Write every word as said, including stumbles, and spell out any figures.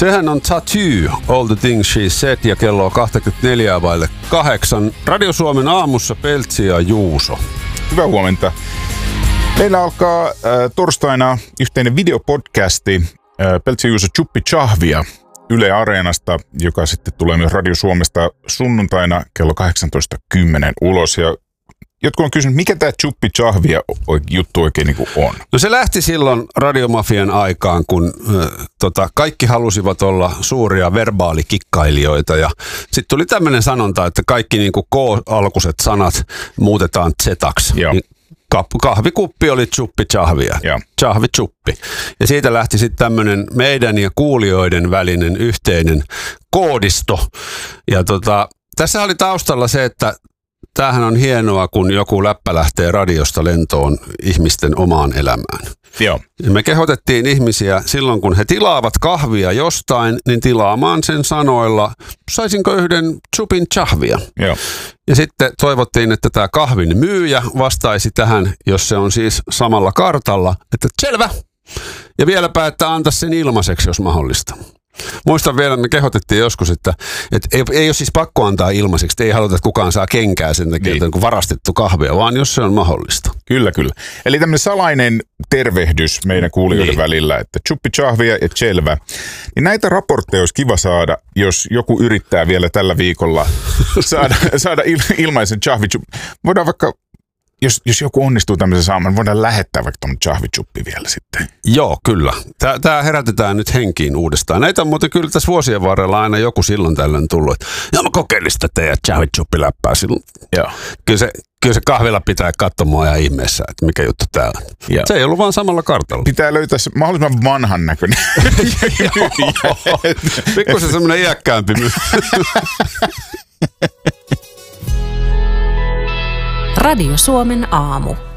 Sehän on Tattoo, All the Things She Said, ja kello on kaksikymmentäneljä vaille kahdeksan. Radio Suomen aamussa Peltsi ja Juuso. Hyvää huomenta. Meillä alkaa äh, torstaina yhteinen videopodcasti äh, Peltsi ja Juuso Chuppi Chahvia Yle Areenasta, joka sitten tulee myös Radio Suomesta sunnuntaina kello kahdeksantoista kymmenen ulos. Ja jotkut on kysynyt, mikä tämä Chuppi Chahvia juttu oikein niin kuin on? No se lähti silloin radiomafian aikaan, kun äh, tota, kaikki halusivat olla suuria verbaalikikkailijoita. Ja sitten tuli tämmöinen sanonta, että kaikki niin kuin K-alkuiset sanat muutetaan Z-aksi. Kahvikuppi oli Chuppi Chahvia. Chahvi Chuppi. Ja siitä lähti sitten tämmöinen meidän ja kuulijoiden välinen yhteinen koodisto. Ja tota, tässä oli taustalla se, että tämähän on hienoa, kun joku läppä lähtee radiosta lentoon ihmisten omaan elämään. Joo. Ja me kehotettiin ihmisiä silloin, kun he tilaavat kahvia jostain, niin tilaamaan sen sanoilla, saisinko yhden chupin chahvia? Joo. Ja sitten toivottiin, että tämä kahvin myyjä vastaisi tähän, jos se on siis samalla kartalla, että selvä. Ja vieläpä, että antaisi sen ilmaiseksi, jos mahdollista. Muistan vielä, me kehotettiin joskus, että, että ei, ei ole siis pakko antaa ilmaiseksi, että ei haluta, että kukaan saa kenkää sen takia, niin. Että varastettu kahvia, vaan jos se on mahdollista. Kyllä, kyllä. Eli tämmöinen salainen tervehdys meidän kuulijoiden niin. välillä, että Chuppi Chahvia ja Selvä. Niin näitä raportteja olisi kiva saada, jos joku yrittää vielä tällä viikolla saada, saada il, ilmaisen Chahvi. Voidaan vaikka... Jos, jos joku onnistuu tämmöisen saamaan, voidaan lähettää vaikka tuon chahvichuppi vielä sitten. Joo, kyllä. Tämä herätetään nyt henkiin uudestaan. Näitä on muuten kyllä tässä vuosien varrella aina joku silloin tällöin tullut. Että joo, mä kokeilin sitä teidän chahvichuppi-läppää silloin. Joo. Kyllä se, kyllä se kahvilla pitää katsoa mua ja ihmeessä, että mikä juttu tää on. Joo. Se ei ollut vaan samalla kartalla. Pitää löytää se mahdollisimman vanhan näköinen. Pikkusen semmoinen iäkkäämpi. Radio Suomen aamu.